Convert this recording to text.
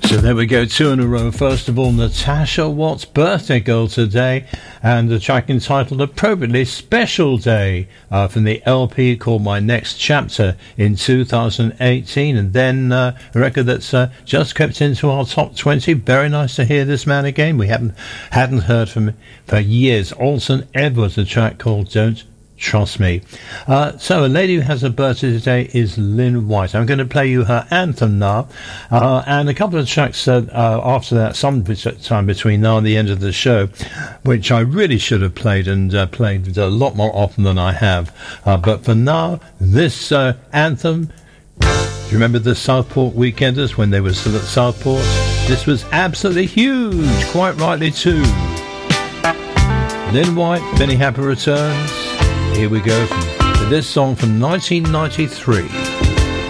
So there we go, two in a row. First of all, Natasha Watts' birthday girl today, and the track entitled Appropriately Special Day from the LP called My Next Chapter in 2018. And then a record that's just crept into our top 20. Very nice to hear this man again. We hadn't heard from him for years. Alton Edwards, a track called Don't Trust Me. So a lady who has a birthday today is Lynn White. I'm going to play you her anthem now, and a couple of tracks after that, some time between now and the end of the show, which I really should have played and played a lot more often than I have. But for now, this anthem, do you remember the Southport Weekenders when they were still at Southport? This was absolutely huge, quite rightly too. Lynn White, Benny Harper returns. Here we go for this song from 1993.